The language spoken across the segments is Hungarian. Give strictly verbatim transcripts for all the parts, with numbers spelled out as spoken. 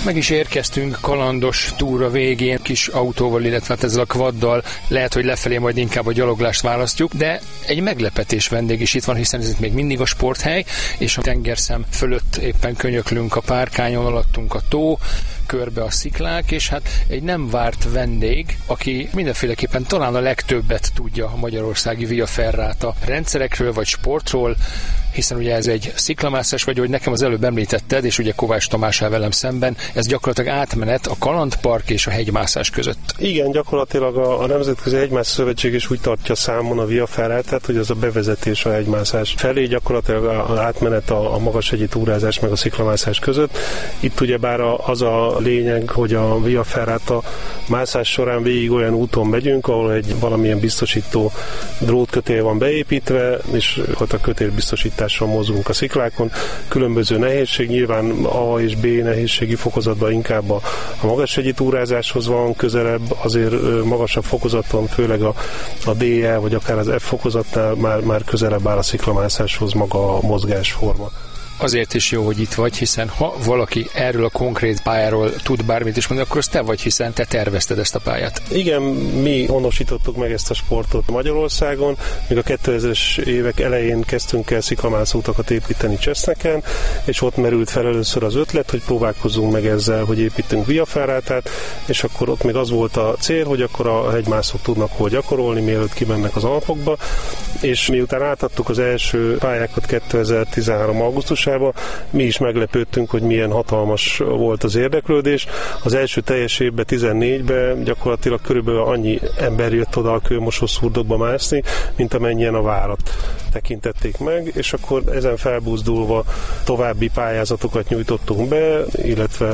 Meg is érkeztünk kalandos túra végén, kis autóval, illetve hát ezzel a quaddal, lehet, hogy lefelé majd inkább a gyaloglást választjuk, de egy meglepetés vendég is itt van, hiszen ez itt még mindig a sporthely, és a tengerszem fölött éppen könyöklünk a párkányon, alattunk a tó, körbe a sziklák, és hát egy nem várt vendég, aki mindenféleképpen talán a legtöbbet tudja a magyarországi Via Ferrata rendszerekről vagy sportról, hiszen ugye ez egy sziklamászás, vagy hogy nekem az előbb említetted, és ugye Kovács Tamás áll velem szemben, ez gyakorlatilag átmenet a kalandpark és a hegymászás között. Igen, gyakorlatilag a, a Nemzetközi Hegymászás Szövetség is úgy tartja számon a Via Ferratát, hogy az a bevezetés a hegymászás felé, gyakorlatilag az átmenet a, a magashegyi túrázás meg a sziklamászás között. Itt ugyebár az a lényeg, hogy a Via Ferrata mászás során végig olyan úton megyünk, ahol egy valamilyen biztosító drótkötél van beépítve, és ott a kötélbiztosítással mozgunk a sziklákon. Különböző nehézség, nyilván A és B nehézségi fokozatban inkább a, a magashegyi túrázáshoz van közelebb, azért magasabb fokozaton, főleg a, a D E vagy akár az F fokozatnál már, már közelebb áll a sziklamászáshoz maga a mozgásforma. Azért is jó, hogy itt vagy, hiszen ha valaki erről a konkrét pályáról tud bármit is mondani, akkor az te vagy, hiszen te tervezted ezt a pályát. Igen, mi honosítottuk meg ezt a sportot Magyarországon, még a kétezres évek elején kezdtünk el sziklamászóutakat építeni Cseszneken, és ott merült fel először az ötlet, hogy próbálkozzunk meg ezzel, hogy építünk Via Ferratát, és akkor ott még az volt a cél, hogy akkor a hegymászók tudnak hol gyakorolni, mielőtt kimennek az Alpokba, és miután átadtuk az első pályákat kétezer-tizenhárom augusztusában, mi is meglepődtünk, hogy milyen hatalmas volt az érdeklődés. Az első teljes évben, tizennégyben gyakorlatilag körülbelül annyi ember jött oda a kőmosószurdokba mászni, mint amennyien a várat tekintették meg, és akkor ezen felbuzdulva további pályázatokat nyújtottunk be, illetve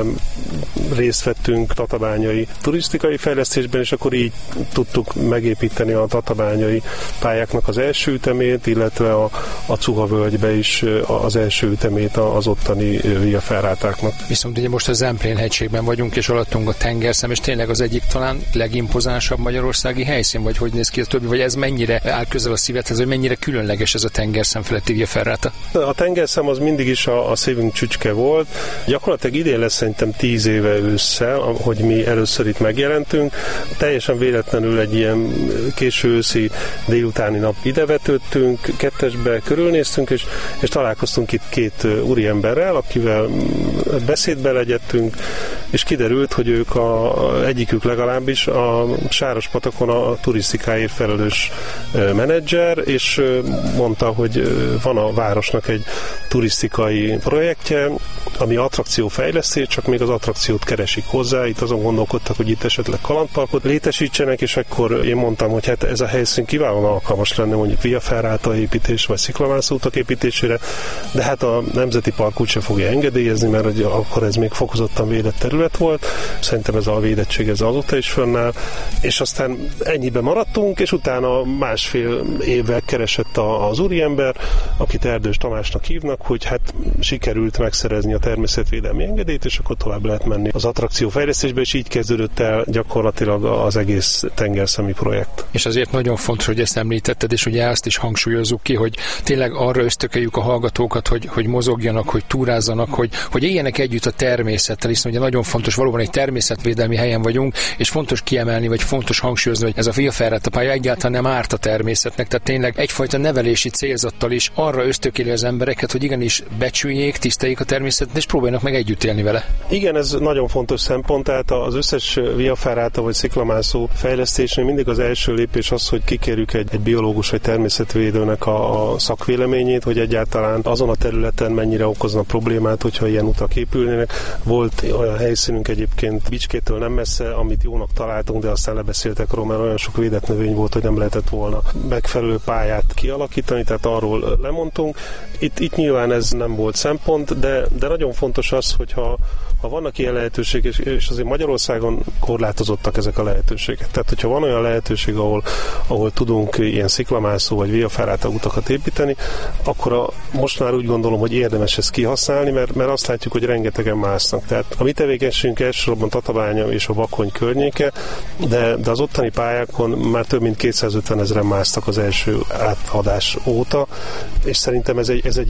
részt vettünk tatabányai turisztikai fejlesztésben, és akkor így tudtuk megépíteni a tatabányai pályáknak az első ütemét, illetve a, a Cuha völgybe is az első ütemét az ottani Via Ferratáknak. Viszont ugye most a Zemplén hegységben vagyunk, és alattunk a tengerszem, és tényleg az egyik talán legimpozánsabb magyarországi helyszín, vagy hogy néz ki a többi, vagy ez mennyire áll közel a szívedhez, hogy mennyire különleges ez a tengerszem feletti Via Ferrata? A tengerszem az mindig is a, a szívünk csücske volt. Gyakorlatilag idén lesz szerintem tíz éve ősszel, hogy mi először itt megjelentünk. Teljesen véletlenül egy ilyen késő őszi délutáni nap idevetődtünk, kettesbe körülnéztünk, és, és találkoztunk itt két úriemberrel, akivel beszédbe legyettünk, és kiderült, hogy ők a, egyikük legalábbis a Sárospatakon a turisztikáért felelős menedzser, és mondta, hogy van a városnak egy turisztikai projektje, ami attrakciófejlesztés, csak még az attrakciót keresik hozzá. Itt azon gondolkodtak, hogy itt esetleg kalandparkot létesítsenek, és akkor én mondtam, hogy hát ez a helyszín kiválóan alkalmas lenne mondjuk Via Ferrata építés, vagy sziklamászóutak építésére, de hát a Nemzeti Park úgyse fogja engedélyezni, mert hogy akkor ez még fokozottan védett terület volt. Szerintem ez a védettség ez azóta is fönnáll, és aztán ennyiben maradtunk, és utána másfél évvel keresett az úriember, akit Erdős Tamásnak hívnak, hogy hát sikerült megszerezni a természetvédelmi engedélyt, és akkor tovább lehet menni az attrakciófejlesztésbe, és így kezdődött el gyakorlatilag az egész tengerszemi projekt. És azért nagyon fontos, hogy ezt említetted, és ugye azt is hangsúlyozzuk ki, hogy tényleg arra ösztökeljük a hallgatókat, hogy, hogy mozogjanak, hogy túrázzanak, hogy, hogy éljenek együtt a természettel, hiszen ugye nagyon fontos, valóban egy természetvédelmi helyen vagyunk, és fontos kiemelni, vagy fontos hangsúlyozni, hogy ez a Via Ferrata pálya egyáltalán nem árt a természetnek, tehát tényleg egyfajta nevelési célzattal is arra ösztökéli az embereket, hogy igenis becsüljék, tiszteljék a természetet, és próbáljanak meg együtt élni vele. Igen, ez nagyon fontos szempont, tehát az összes Via Ferrata vagy sziklamászó fejlesztésnél mindig az első lépés az, hogy kikérjük egy, egy biológus vagy természetvédőnek a, a szakvéleményét, hogy egyáltalán azon a területen mennyire okozna problémát, hogyha ilyen utak épülnének. Volt olyan helyszínünk egyébként Bicskétől nem messze, amit jónak találtunk, de aztán lebeszéltek róla, mert olyan sok védett növény volt, hogy nem lehetett volna megfelelő pályát kialakítani, tehát arról lemondtunk. Itt, itt nyilván ez nem volt szempont, de, de nagyon fontos az, hogyha ha vannak ilyen lehetőségek, és azért Magyarországon korlátozottak ezek a lehetőségek. Tehát, hogyha van olyan lehetőség, ahol, ahol tudunk ilyen sziklamászó vagy Via Ferrata utakat építeni, akkor a, most már úgy gondolom, hogy érdemes ezt kihasználni, mert, mert azt látjuk, hogy rengetegen másznak. Tehát a mi tevékenységünk elsősorban Tatabánya és a Bakony környéke, de, de az ottani pályákon már több mint kétszázötven ezeren másztak az első átadás óta, és szerintem ez egy, ez egy jelentős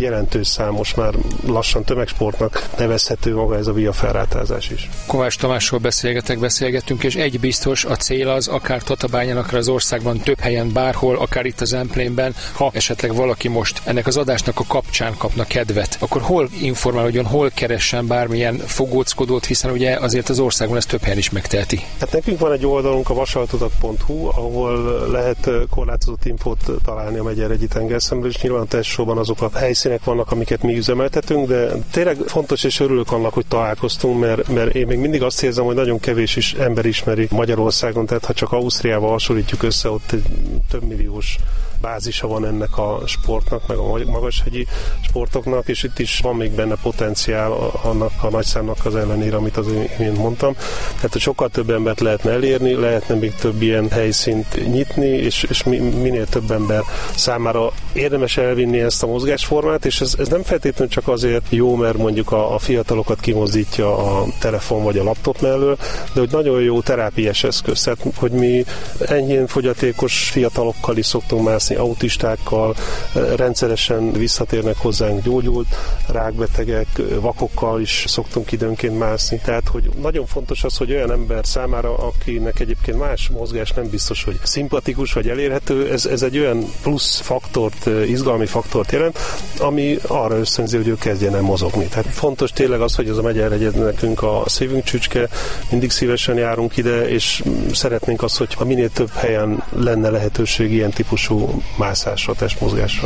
és számos már lassan tömegsportnak nevezhető maga ez a via ferratázás is. Kovács Tamásról beszélgetek, beszélgettünk, és egy biztos, a cél az, akár Tatabányán, akár az országban, több helyen, bárhol, akár itt az Emplénben, ha esetleg valaki most ennek az adásnak a kapcsán kapna kedvet, akkor hol informálódjon, hol keressen bármilyen fogóckodót, hiszen ugye azért az országban ezt több helyen is megteheti. Hát nekünk van egy oldalunk, a vasaltutak pont hu, ahol lehet korlátozott infót találni a Megyerhegyi tengerszemről, és nyilván elsősorban azok a helyszínek vannak, amiket mi üzemeltetünk, de tényleg fontos és örülök annak, hogy találkoztunk, mert, mert én még mindig azt érzem, hogy nagyon kevés is ember ismeri Magyarországon, tehát ha csak Ausztriával hasonlítjuk össze, ott egy több milliós bázisa van ennek a sportnak, meg a magashegyi sportoknak, és itt is van még benne potenciál annak a nagyszámnak az ellenére, amit az én mondtam. Tehát sokkal több embert lehetne elérni, lehetne még több ilyen helyszínt nyitni, és, és minél több ember számára érdemes elvinni ezt a mozgásformát, és ez, ez nem feltétlenül csak azért jó, mert mondjuk a, a fiatalokat kimozdítja a telefon vagy a laptop mellől, de hogy nagyon jó terápiás eszköz. Tehát, hogy mi enyhén fogyatékos fiatalokkal is szoktunk mászni, autistákkal, rendszeresen visszatérnek hozzánk gyógyult rákbetegek, vakokkal is szoktunk időnként mászni. Tehát, hogy nagyon fontos az, hogy olyan ember számára, akinek egyébként más mozgás nem biztos, hogy szimpatikus vagy elérhető, ez, ez egy olyan plusz faktort, izgalmi faktort jelent, ami arra ösztönzi, hogy ő kezdjen el mozogni. Tehát fontos tényleg az, hogy ez a Megyerhegy nekünk a szívünk csücske, mindig szívesen járunk ide, és szeretnénk azt, hogy minél több helyen lenne lehetőség ilyen típusú mászásra, testmozgásra.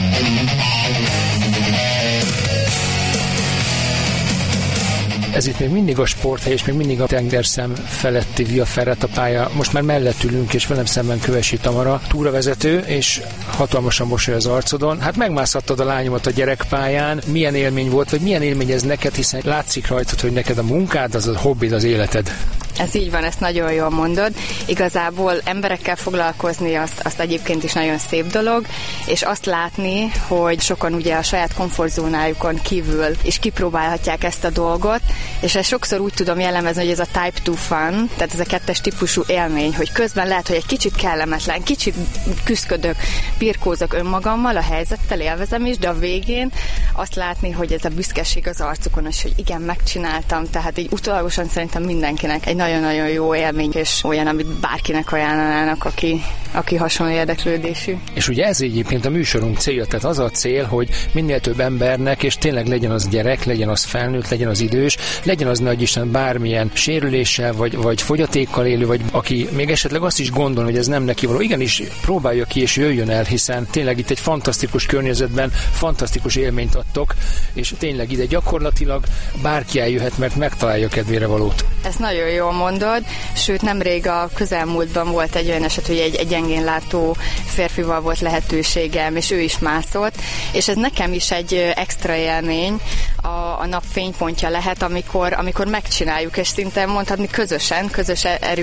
Ez itt még mindig a sporthely, és még mindig a tengerszem feletti via ferrata pálya. Most már mellett ülünk, és velem szemben Kövesi Tamara, túravezető, és hatalmasan mosoly az arcodon. Hát megmászhattad a lányomat a gyerekpályán. Milyen élmény volt, vagy milyen élmény ez neked, hiszen látszik rajtad, hogy neked a munkád, az a hobbid, az életed. Ez így van, ezt nagyon jól mondod. Igazából emberekkel foglalkozni azt, azt egyébként is nagyon szép dolog, és azt látni, hogy sokan ugye a saját komfortzónájukon kívül is kipróbálhatják ezt a dolgot, és ezt sokszor úgy tudom jellemezni, hogy ez a type two fun, tehát ez a kettes típusú élmény, hogy közben lehet, hogy egy kicsit kellemetlen, kicsit küszködök, birkózok önmagammal, a helyzettel élvezem is, de a végén azt látni, hogy ez a büszkeség az arcukon, és hogy igen, megcsináltam, tehát így utólagosan szerintem mindenkinek egy nagyon-nagyon jó élmény, és olyan, amit bárkinek ajánlanának, aki, aki hasonló érdeklődésű. És ugye ez egyébként a műsorunk célja, tehát az a cél, hogy minél több embernek, és tényleg legyen az gyerek, legyen az felnőtt, legyen az idős, legyen az nagy Isten bármilyen sérüléssel, vagy, vagy fogyatékkal élő, vagy aki még esetleg azt is gondol, hogy ez nem neki való, igenis próbálja ki és jöjjön el, hiszen tényleg itt egy fantasztikus környezetben fantasztikus élményt adtok, és tényleg ide gyakorlatilag bárki eljöhet, mert megtalálja kedvére valót. Ez nagyon jól mondod, sőt nemrég a közelmúltban volt egy olyan eset, hogy egy, egy gyengén látó férfival volt lehetőségem, és ő is mászott, és ez nekem is egy extra élmény, a, a nap fénypontja lehet, amikor, amikor megcsináljuk, és szinte mondhatni közösen, közös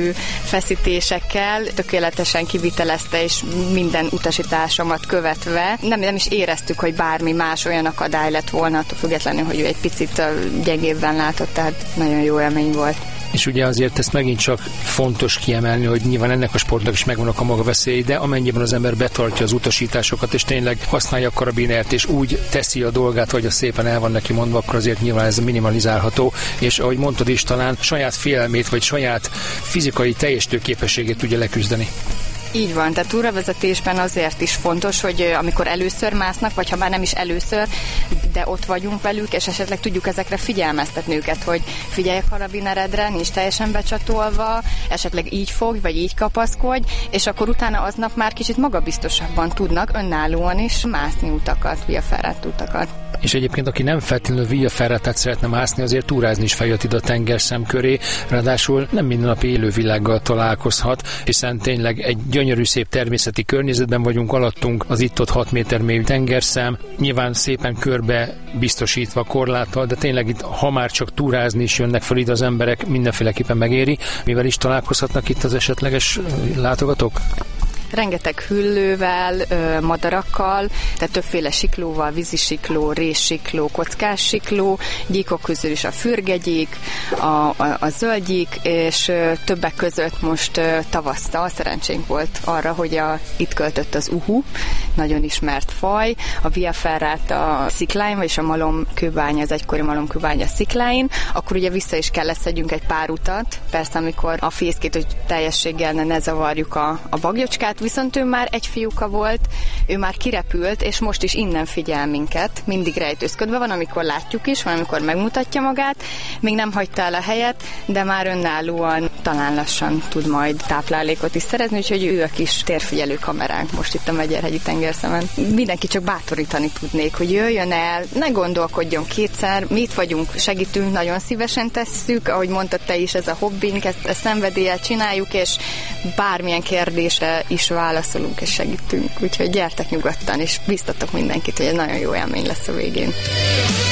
erőfeszítésekkel, tökéletesen kivitelezte, és minden utasításomat követve. Nem, nem is éreztük, hogy bármi más olyan akadály lett volna, attól függetlenül, hogy ő egy picit gyengébben látott, tehát nagyon jó élmény volt. És ugye azért ezt megint csak fontos kiemelni, hogy nyilván ennek a sportnak is megvannak a maga veszélyei, de amennyiben az ember betartja az utasításokat, és tényleg használja a karabinert, és úgy teszi a dolgát, hogy a szépen el van neki mondva, akkor azért nyilván ez minimalizálható, és ahogy mondtad is, talán saját félelmét, vagy saját fizikai teljesítőképességét tudja leküzdeni. Így van, tehát túravezetésben azért is fontos, hogy amikor először másznak, vagy ha már nem is először, de ott vagyunk velük, és esetleg tudjuk ezekre figyelmeztetni őket, hogy figyelj a karabineredre, nincs teljesen becsatolva, esetleg így fogj, vagy így kapaszkodj, és akkor utána aznap már kicsit magabiztosabban tudnak önállóan is mászni utakat, via ferrata utakat. És egyébként, aki nem feltétlenül via ferratát szeretne mászni, azért túrázni is feljött ide a tengerszem köré, ráadásul nem minden nap élővilággal találkozhat, hiszen tényleg egy gyönyörű szép természeti környezetben vagyunk, alattunk az itt-ott hat méter mélyű tengerszem, nyilván szépen körbe biztosítva korláttal, de tényleg itt, ha már csak túrázni is jönnek fel ide az emberek, mindenféleképpen megéri. Mivel is találkozhatnak itt az esetleges látogatók? rengeteg hüllővel, madarakkal, tehát többféle siklóval, vízisikló, réssikló, kockássikló, gyíkok közül is a fürgegyík, a, a, a zöldgyík, és többek között most tavasztal szerencsénk volt arra, hogy a, itt költött az uhu, nagyon ismert faj, a Via Ferrata szikláin, vagyis a malomkőbánya, az egykori malomkőbánya szikláin, akkor ugye vissza is kellett szedjünk egy pár utat, persze amikor a fészkét, hogy teljességgel ne, ne zavarjuk a, a bagyocskát, viszont ő már egy fiúka volt, ő már kirepült, és most is innen figyel minket, mindig rejtőzködve van, amikor látjuk is, van, amikor megmutatja magát, még nem hagyta el a helyet, de már önállóan talán lassan tud majd táplálékot is szerezni, úgyhogy ő a kis térfigyelő kameránk most itt a Megyerhegyi tengerszemen. Mindenki csak bátorítani tudnék, hogy jöjjön el, ne gondolkodjon kétszer, mi itt vagyunk, segítünk, nagyon szívesen tesszük, ahogy mondtad te is, ez a hobbink, ezt, ezt szenvedéllyel csináljuk, és bármilyen kérdésre is válaszolunk és segítünk, úgyhogy gyertek nyugodtan, és biztatok mindenkit, hogy egy nagyon jó élmény lesz a végén.